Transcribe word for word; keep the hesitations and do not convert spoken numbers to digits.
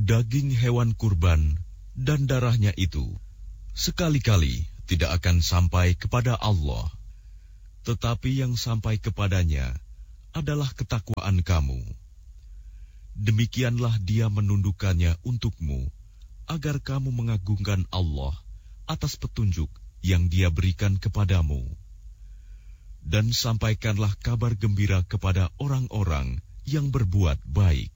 daging hewan kurban dan darahnya itu sekali-kali tidak akan sampai kepada Allah, tetapi yang sampai kepadanya adalah ketakwaan kamu. Demikianlah Dia menundukkannya untukmu, agar kamu mengagungkan Allah atas petunjuk yang Dia berikan kepadamu. Dan sampaikanlah kabar gembira kepada orang-orang yang berbuat baik.